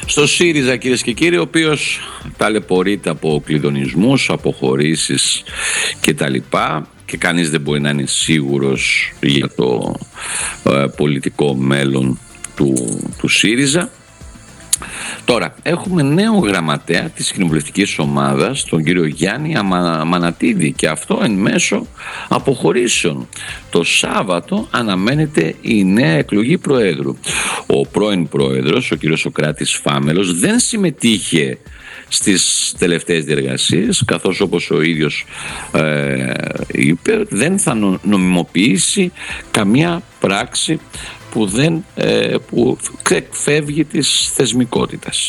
Στο ΣΥΡΙΖΑ, κυρίες και κύριοι, ο οποίος ταλαιπωρείται από κλειδονισμούς, αποχωρήσεις κτλ. Και κανείς δεν μπορεί να είναι σίγουρος για το πολιτικό μέλλον του ΣΥΡΙΖΑ. Τώρα έχουμε νέο γραμματέα της κοινοβουλευτικής ομάδας, τον κύριο Γιάννη Αμανατίδη, και αυτό εν μέσω αποχωρήσεων. Το Σάββατο αναμένεται η νέα εκλογή προέδρου. Ο πρώην πρόεδρος, ο κύριος Σοκράτης Φάμελος, δεν συμμετείχε στις τελευταίες διεργασίες, καθώς όπως ο ίδιος είπε, δεν θα νομιμοποιήσει καμιά πράξη που εκφεύγει της θεσμικότητας.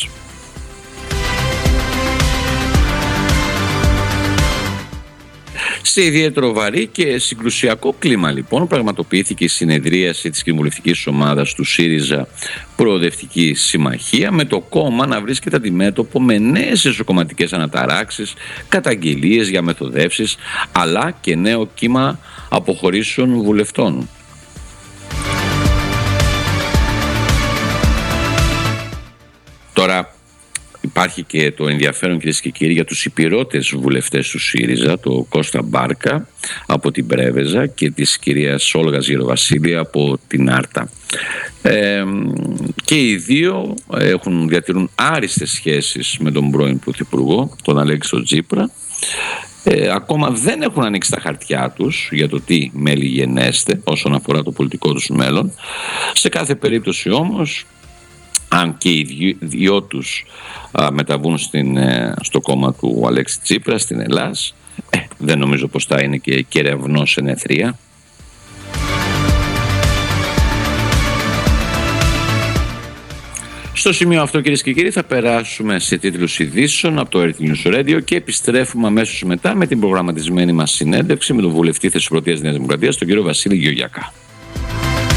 Σε ιδιαίτερο βαρύ και συγκρουσιακό κλίμα, λοιπόν, πραγματοποιήθηκε η συνεδρίαση της κοινοβουλευτικής ομάδας του ΣΥΡΙΖΑ Προοδευτική Συμμαχία, με το κόμμα να βρίσκεται αντιμέτωπο με νέες εσωκομματικές αναταράξεις, καταγγελίες για μεθοδεύσεις, αλλά και νέο κύμα αποχωρήσεων βουλευτών. Τώρα υπάρχει και το ενδιαφέρον, κυρίες και κύριοι, για τους υπηρώτες βουλευτές του ΣΥΡΙΖΑ, το Κώστα Μπάρκα από την Πρέβεζα και της κυρίας Όλγας Γεροβασίλη από την Άρτα. Και οι δύο διατηρούν άριστες σχέσεις με τον πρώην Πρωθυπουργό, τον Αλέξη Τσίπρα. Ακόμα δεν έχουν ανοίξει τα χαρτιά τους για το τι μέλη γενέστε όσον αφορά το πολιτικό τους μέλλον. Σε κάθε περίπτωση όμως, αν και οι δυο τους μεταβούν στο κόμμα του Αλέξη Τσίπρα στην Ελλάς, δεν νομίζω πως θα είναι και κεραυνός εν αιθρία. Στο σημείο αυτό, κυρίες και κύριοι, θα περάσουμε σε τίτλους ειδήσεων από το Earth News Radio και επιστρέφουμε αμέσως μετά με την προγραμματισμένη μας συνέντευξη με τον βουλευτή Θεσσαλονίκης Νέας Δημοκρατίας, τον κύριο Βασίλη Γεωργιακά.